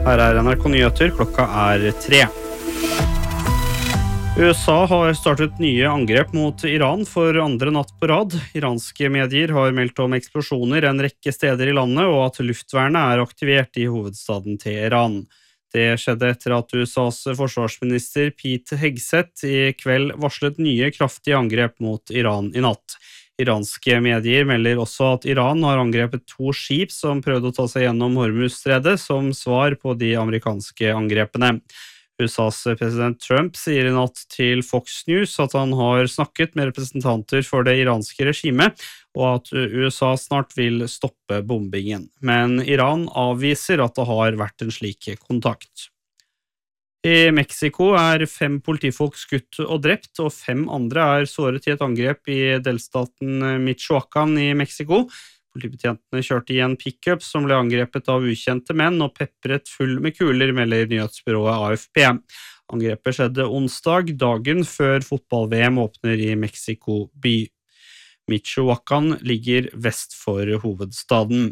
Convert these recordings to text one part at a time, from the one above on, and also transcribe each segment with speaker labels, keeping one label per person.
Speaker 1: Her NRK Nyheter, klokka 3. USA har startet nye angrep mot Iran for andre natt på rad. Iranske medier har meldt om eksplosjoner en rekke steder i landet, og at luftvernet aktivert i hovedstaden Teheran. Det skjedde etter at USAs forsvarsminister Pete Hegseth i kveld varslet nye kraftige angrep mot Iran i natt. Iranske medier melder også at Iran har angrepet 2 skip som prøvde å ta seg gjennom Hormuzstredet som svar på de amerikanske angrepene. USAs president Trump sier i natt til Fox News at han har snakket med representanter for det iranske regimet, og at USA snart vil stoppe bombingen. Men Iran avviser at det har vært en slik kontakt. I Mexico 5 politifolk skutt og drept, og 5 andre såret i et angrep i delstaten Michoacán i Mexico. Politibetjentene kjørte i en pick-up som ble angrepet av ukjente menn og peppret full med kuler, melder nyhetsbyrået AFP. Angrepet skjedde onsdag, dagen før fotball-VM åpner i Mexico by. Michoacán ligger vest for hovedstaden.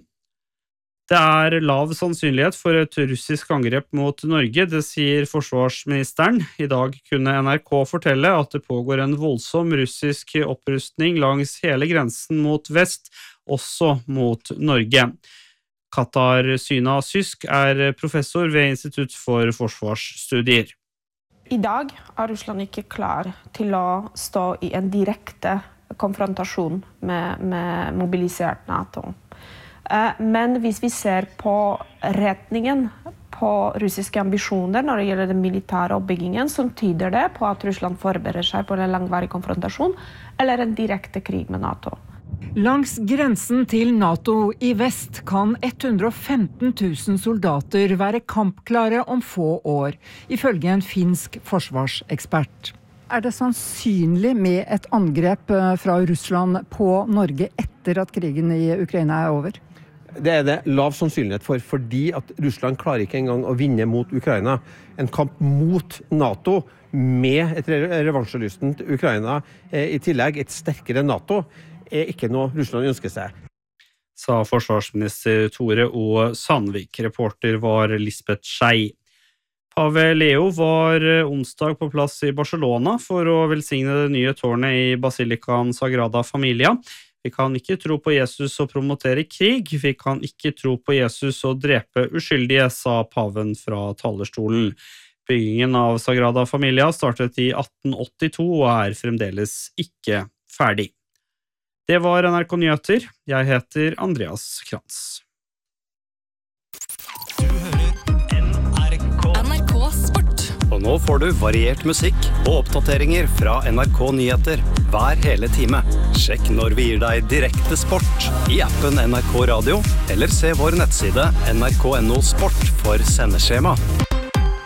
Speaker 1: Det lav sannsynlighet for et russisk angrep mot Norge, det sier forsvarsministeren. I dag kunne NRK fortelle at det pågår en voldsom russisk opprustning langs hele grensen mot vest, også mot Norge. Katarzyna Sysk professor ved Institutt for forsvarsstudier.
Speaker 2: I dag Russland ikke klar til å stå i en direkte konfrontasjon med mobilisert NATO. Men hvis vi ser på retningen på russiske ambisjoner når det gjelder den militære oppbyggingen, så tyder det på at Russland forbereder seg på en langvarig konfrontasjon eller en direkte krig med NATO.
Speaker 3: Langs grensen til NATO i vest kan 115 000 soldater være kampklare om få år, ifølge en finsk forsvarsekspert. Det sannsynlig med et angrep fra Russland på Norge etter at krigen i Ukraina over?
Speaker 4: Det lav sannsynlighet for, fordi at Russland klarer ikke engang å vinne mot Ukraina. En kamp mot NATO med et revansjelystent Ukraina, i tillegg et sterkere NATO, ikke noe Russland ønsker seg.
Speaker 1: Sa forsvarsminister Tore O. Sandvik. Reporter var Lisbeth Schei. Pave Leo var onsdag på plass i Barcelona for å velsigne det nye tårnet i Basilicaen Sagrada Familia. Vi kan ikke tro på Jesus og promotere krig, vi kan ikke tro på Jesus og drepe uskyldige, sa paven fra talerstolen. Byggingen av Sagrada Familia startet i 1882 og fremdeles ikke ferdig. Det var NRK Nyheter. Jeg heter Andreas Krantz.
Speaker 5: Du hører NRK Sport. Og nå får du variert musikk og oppdateringer fra NRK Nyheter hver hele time. Sjekk når vi gir deg direkte sport i appen NRK Radio, eller se vår nettside nrk.no sport for sendeskjema.